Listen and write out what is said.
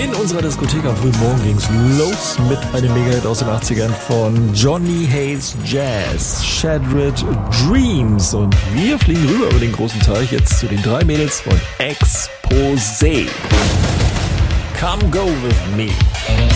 In unserer Diskothek am frühen Morgen ging's los mit einem Mega-Hit aus den 80ern von Johnny Hayes Jazz, Shattered Dreams. Und wir fliegen rüber über den großen Teich jetzt zu den 3 Mädels von Exposé. Come Go With Me.